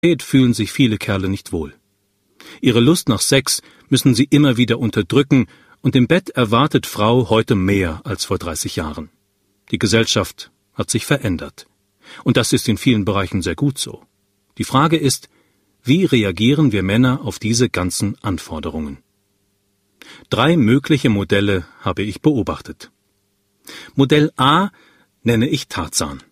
fühlen sich viele Kerle nicht wohl. Ihre Lust nach Sex müssen sie immer wieder unterdrücken, und im Bett erwartet Frau heute mehr als vor 30 Jahren. Die Gesellschaft hat sich verändert. Und das ist in vielen Bereichen sehr gut so. Die Frage ist, wie reagieren wir Männer auf diese ganzen Anforderungen? 3 mögliche Modelle habe ich beobachtet. Modell A nenne ich Tarzan.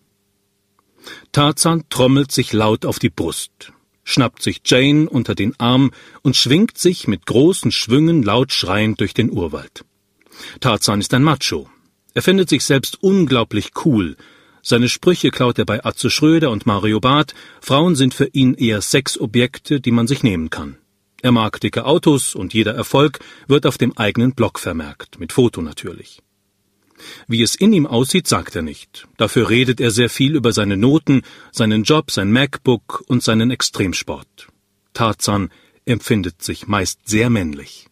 Tarzan trommelt sich laut auf die Brust, schnappt sich Jane unter den Arm und schwingt sich mit großen Schwüngen laut schreiend durch den Urwald. Tarzan ist ein Macho. Er findet sich selbst unglaublich cool. Seine Sprüche klaut er bei Atze Schröder und Mario Barth. Frauen sind für ihn eher Sexobjekte, die man sich nehmen kann. Er mag dicke Autos und jeder Erfolg wird auf dem eigenen Blog vermerkt, mit Foto natürlich. Wie es in ihm aussieht, sagt er nicht. Dafür redet er sehr viel über seine Noten, seinen Job, sein MacBook und seinen Extremsport. Tarzan empfindet sich meist sehr männlich.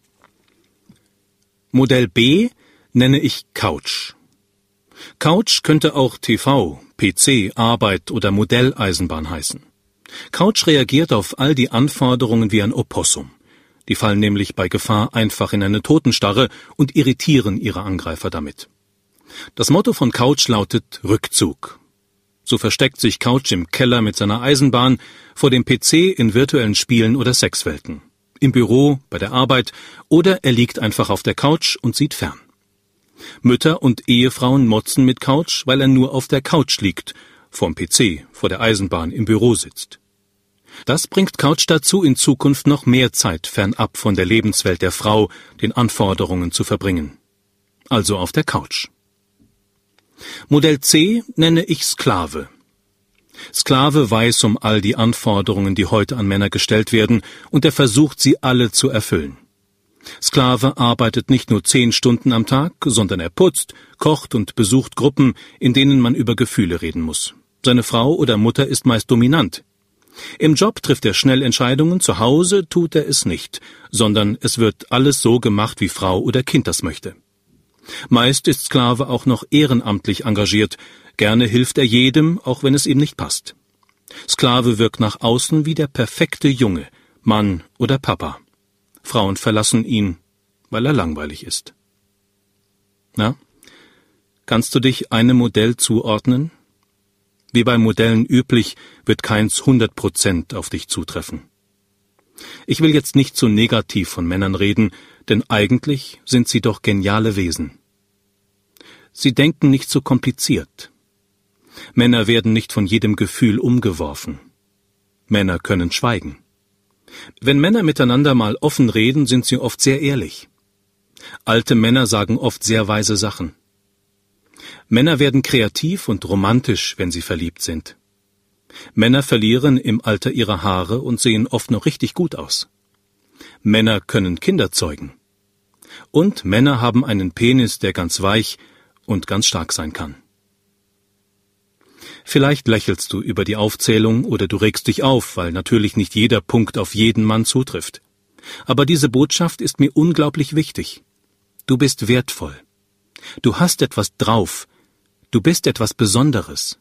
Modell B nenne ich Couch. Couch könnte auch TV, PC, Arbeit oder Modelleisenbahn heißen. Couch reagiert auf all die Anforderungen wie ein Opossum. Die fallen nämlich bei Gefahr einfach in eine Totenstarre und irritieren ihre Angreifer damit. Das Motto von Couch lautet Rückzug. So versteckt sich Couch im Keller mit seiner Eisenbahn, vor dem PC in virtuellen Spielen oder Sexwelten, im Büro, bei der Arbeit oder er liegt einfach auf der Couch und sieht fern. Mütter und Ehefrauen motzen mit Couch, weil er nur auf der Couch liegt, vorm PC, vor der Eisenbahn, im Büro sitzt. Das bringt Couch dazu, in Zukunft noch mehr Zeit fernab von der Lebenswelt der Frau, den Anforderungen zu verbringen. Also auf der Couch. Modell C nenne ich Sklave. Sklave weiß um all die Anforderungen, die heute an Männer gestellt werden, und er versucht, sie alle zu erfüllen. Sklave arbeitet nicht nur 10 Stunden am Tag, sondern er putzt, kocht und besucht Gruppen, in denen man über Gefühle reden muss. Seine Frau oder Mutter ist meist dominant. Im Job trifft er schnell Entscheidungen, zu Hause tut er es nicht, sondern es wird alles so gemacht, wie Frau oder Kind das möchte. Meist ist Sklave auch noch ehrenamtlich engagiert, gerne hilft er jedem, auch wenn es ihm nicht passt. Sklave wirkt nach außen wie der perfekte Junge, Mann oder Papa. Frauen verlassen ihn, weil er langweilig ist. Na, kannst du dich einem Modell zuordnen? Wie bei Modellen üblich, wird keins 100% auf dich zutreffen. Ich will jetzt nicht so negativ von Männern reden, denn eigentlich sind sie doch geniale Wesen. Sie denken nicht so kompliziert. Männer werden nicht von jedem Gefühl umgeworfen. Männer können schweigen. Wenn Männer miteinander mal offen reden, sind sie oft sehr ehrlich. Alte Männer sagen oft sehr weise Sachen. Männer werden kreativ und romantisch, wenn sie verliebt sind. Männer verlieren im Alter ihre Haare und sehen oft noch richtig gut aus. Männer können Kinder zeugen. Und Männer haben einen Penis, der ganz weich und ganz stark sein kann. Vielleicht lächelst du über die Aufzählung oder du regst dich auf, weil natürlich nicht jeder Punkt auf jeden Mann zutrifft. Aber diese Botschaft ist mir unglaublich wichtig. Du bist wertvoll. Du hast etwas drauf. Du bist etwas Besonderes.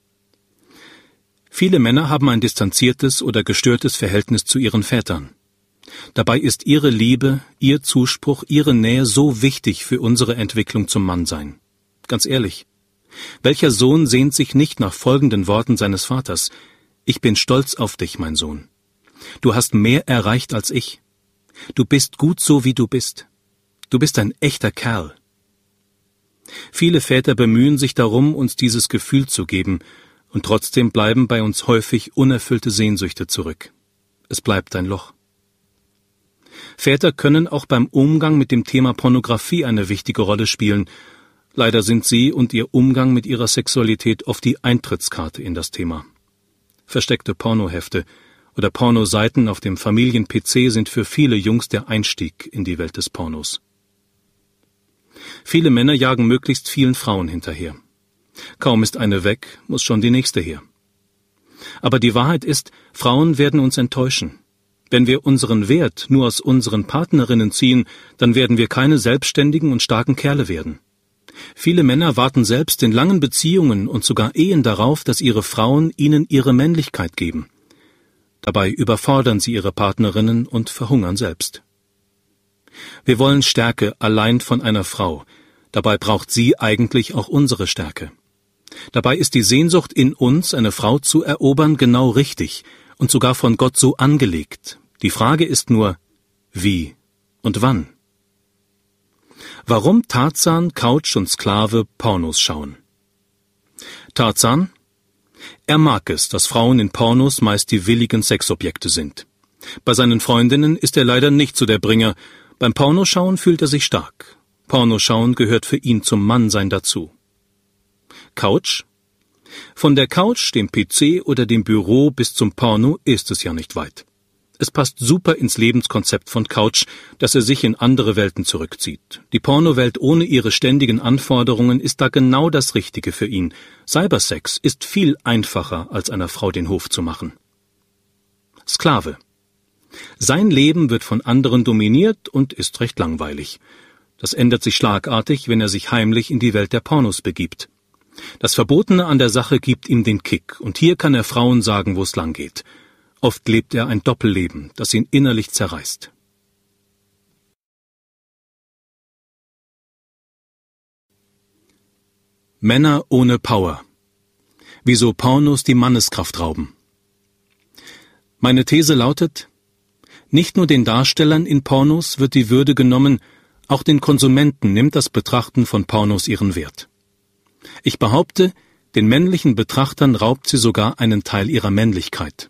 Viele Männer haben ein distanziertes oder gestörtes Verhältnis zu ihren Vätern. Dabei ist ihre Liebe, ihr Zuspruch, ihre Nähe so wichtig für unsere Entwicklung zum Mannsein. Ganz ehrlich, welcher Sohn sehnt sich nicht nach folgenden Worten seines Vaters: Ich bin stolz auf dich, mein Sohn. Du hast mehr erreicht als ich. Du bist gut so, wie du bist. Du bist ein echter Kerl. Viele Väter bemühen sich darum, uns dieses Gefühl zu geben, und trotzdem bleiben bei uns häufig unerfüllte Sehnsüchte zurück. Es bleibt ein Loch. Väter können auch beim Umgang mit dem Thema Pornografie eine wichtige Rolle spielen. Leider sind sie und ihr Umgang mit ihrer Sexualität oft die Eintrittskarte in das Thema. Versteckte Pornohefte oder Pornoseiten auf dem Familien-PC sind für viele Jungs der Einstieg in die Welt des Pornos. Viele Männer jagen möglichst vielen Frauen hinterher. Kaum ist eine weg, muss schon die nächste her. Aber die Wahrheit ist, Frauen werden uns enttäuschen. Wenn wir unseren Wert nur aus unseren Partnerinnen ziehen, dann werden wir keine selbstständigen und starken Kerle werden. Viele Männer warten selbst in langen Beziehungen und sogar Ehen darauf, dass ihre Frauen ihnen ihre Männlichkeit geben. Dabei überfordern sie ihre Partnerinnen und verhungern selbst. Wir wollen Stärke allein von einer Frau, dabei braucht sie eigentlich auch unsere Stärke. Dabei ist die Sehnsucht in uns, eine Frau zu erobern, genau richtig und sogar von Gott so angelegt. Die Frage ist nur, wie und wann? Warum Tarzan, Couch und Sklave Pornos schauen? Tarzan? Er mag es, dass Frauen in Pornos meist die willigen Sexobjekte sind. Bei seinen Freundinnen ist er leider nicht so der Bringer. Beim Pornoschauen fühlt er sich stark. Pornoschauen gehört für ihn zum Mannsein dazu. Couch? Von der Couch, dem PC oder dem Büro bis zum Porno ist es ja nicht weit. Es passt super ins Lebenskonzept von Couch, dass er sich in andere Welten zurückzieht. Die Pornowelt ohne ihre ständigen Anforderungen ist da genau das Richtige für ihn. Cybersex ist viel einfacher, als einer Frau den Hof zu machen. Sklave. Sein Leben wird von anderen dominiert und ist recht langweilig. Das ändert sich schlagartig, wenn er sich heimlich in die Welt der Pornos begibt. Das Verbotene an der Sache gibt ihm den Kick, und hier kann er Frauen sagen, wo es lang geht. Oft lebt er ein Doppelleben, das ihn innerlich zerreißt. Männer ohne Power. Wieso Pornos die Manneskraft rauben. Meine These lautet: Nicht nur den Darstellern in Pornos wird die Würde genommen, auch den Konsumenten nimmt das Betrachten von Pornos ihren Wert. Ich behaupte, den männlichen Betrachtern raubt sie sogar einen Teil ihrer Männlichkeit.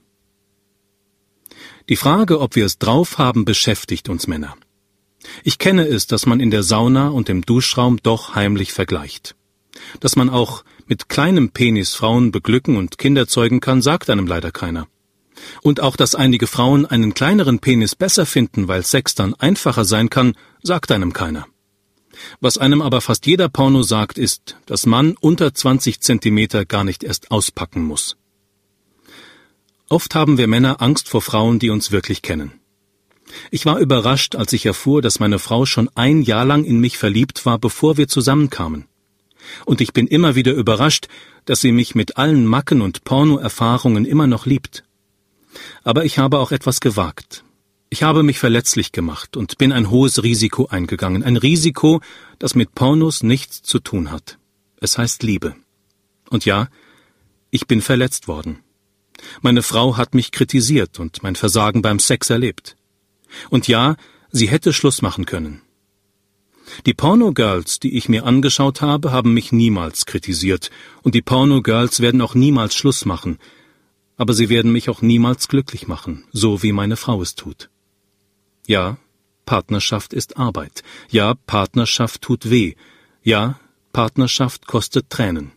Die Frage, ob wir es drauf haben, beschäftigt uns Männer. Ich kenne es, dass man in der Sauna und im Duschraum doch heimlich vergleicht. Dass man auch mit kleinem Penis Frauen beglücken und Kinder zeugen kann, sagt einem leider keiner. Und auch, dass einige Frauen einen kleineren Penis besser finden, weil Sex dann einfacher sein kann, sagt einem keiner. Was einem aber fast jeder Porno sagt, ist, dass man unter 20 Zentimeter gar nicht erst auspacken muss. Oft haben wir Männer Angst vor Frauen, die uns wirklich kennen. Ich war überrascht, als ich erfuhr, dass meine Frau schon 1 Jahr lang in mich verliebt war, bevor wir zusammenkamen. Und ich bin immer wieder überrascht, dass sie mich mit allen Macken und Porno-Erfahrungen immer noch liebt. Aber ich habe auch etwas gewagt. Ich habe mich verletzlich gemacht und bin ein hohes Risiko eingegangen. Ein Risiko, das mit Pornos nichts zu tun hat. Es heißt Liebe. Und ja, ich bin verletzt worden. Meine Frau hat mich kritisiert und mein Versagen beim Sex erlebt. Und ja, sie hätte Schluss machen können. Die Porno-Girls, die ich mir angeschaut habe, haben mich niemals kritisiert, und die Porno-Girls werden auch niemals Schluss machen, aber sie werden mich auch niemals glücklich machen, so wie meine Frau es tut. Ja, Partnerschaft ist Arbeit. Ja, Partnerschaft tut weh. Ja, Partnerschaft kostet Tränen.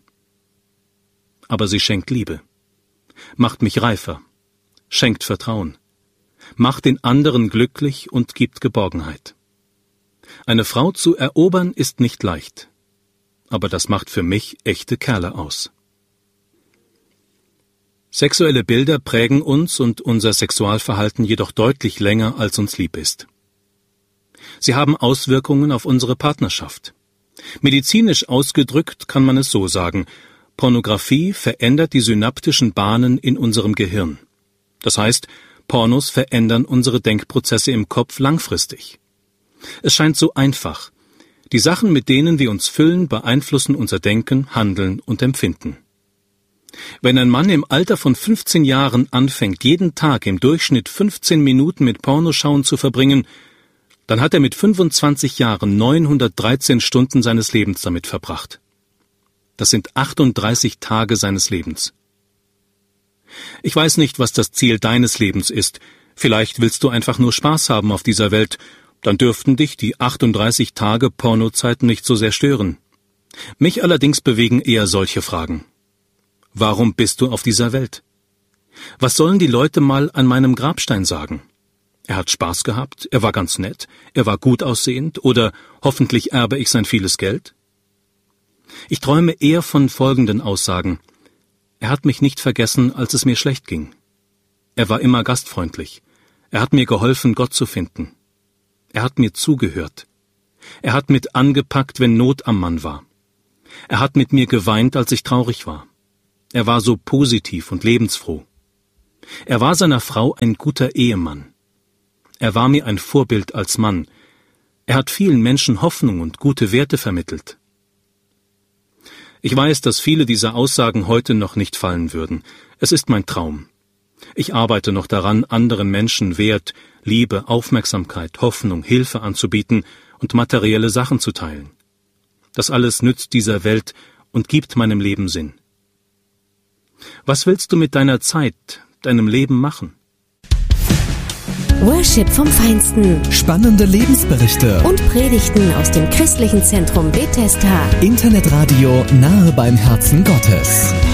Aber sie schenkt Liebe. Macht mich reifer, schenkt Vertrauen, macht den anderen glücklich und gibt Geborgenheit. Eine Frau zu erobern ist nicht leicht, aber das macht für mich echte Kerle aus. Sexuelle Bilder prägen uns und unser Sexualverhalten jedoch deutlich länger, als uns lieb ist. Sie haben Auswirkungen auf unsere Partnerschaft. Medizinisch ausgedrückt kann man es so sagen: Pornografie verändert die synaptischen Bahnen in unserem Gehirn. Das heißt, Pornos verändern unsere Denkprozesse im Kopf langfristig. Es scheint so einfach. Die Sachen, mit denen wir uns füllen, beeinflussen unser Denken, Handeln und Empfinden. Wenn ein Mann im Alter von 15 Jahren anfängt, jeden Tag im Durchschnitt 15 Minuten mit Pornoschauen zu verbringen, dann hat er mit 25 Jahren 913 Stunden seines Lebens damit verbracht. Das sind 38 Tage seines Lebens. Ich weiß nicht, was das Ziel deines Lebens ist. Vielleicht willst du einfach nur Spaß haben auf dieser Welt. Dann dürften dich die 38 Tage Pornozeit nicht so sehr stören. Mich allerdings bewegen eher solche Fragen. Warum bist du auf dieser Welt? Was sollen die Leute mal an meinem Grabstein sagen? Er hat Spaß gehabt, er war ganz nett, er war gut aussehend, oder hoffentlich erbe ich sein vieles Geld? Ich träume eher von folgenden Aussagen: Er hat mich nicht vergessen, als es mir schlecht ging. Er war immer gastfreundlich. Er hat mir geholfen, Gott zu finden. Er hat mir zugehört. Er hat mit angepackt, wenn Not am Mann war. Er hat mit mir geweint, als ich traurig war. Er war so positiv und lebensfroh. Er war seiner Frau ein guter Ehemann. Er war mir ein Vorbild als Mann. Er hat vielen Menschen Hoffnung und gute Werte vermittelt. Ich weiß, dass viele dieser Aussagen heute noch nicht fallen würden. Es ist mein Traum. Ich arbeite noch daran, anderen Menschen Wert, Liebe, Aufmerksamkeit, Hoffnung, Hilfe anzubieten und materielle Sachen zu teilen. Das alles nützt dieser Welt und gibt meinem Leben Sinn. Was willst du mit deiner Zeit, deinem Leben machen? Worship vom Feinsten. Spannende Lebensberichte Und Predigten aus dem christlichen Zentrum Bethesda. Internetradio nahe beim Herzen Gottes.